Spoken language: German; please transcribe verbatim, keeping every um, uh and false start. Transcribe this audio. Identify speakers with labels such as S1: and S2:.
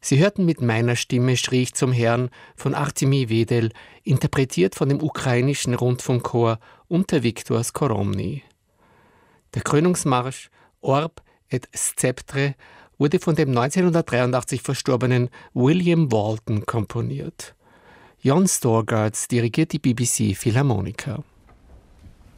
S1: Sie hörten Mit meiner Stimme schrie ich zum Herrn von Artemi Wedel, interpretiert von dem ukrainischen Rundfunkchor unter Viktor Skoromny. Der Krönungsmarsch Orb et Sceptre wurde von dem neunzehnhundertdreiundachtzig verstorbenen William Walton komponiert. Jon Storgarts dirigiert die B B C Philharmoniker.